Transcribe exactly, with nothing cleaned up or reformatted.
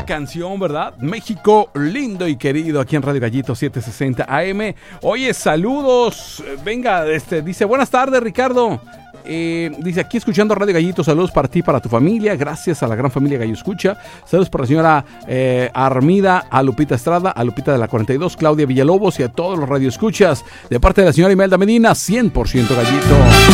buena canción, ¿verdad? México lindo y querido, aquí en Radio Gallito setecientos sesenta A M. Oye, saludos. Venga, este dice, buenas tardes, Ricardo. Eh, dice, aquí escuchando Radio Gallito, saludos para ti, para tu familia, gracias a la gran familia Gallo Escucha, saludos para la señora eh, Armida, a Lupita Estrada, a Lupita de la cuarenta y dos, Claudia Villalobos y a todos los Radio Escuchas, de parte de la señora Imelda Medina, cien por ciento Gallito.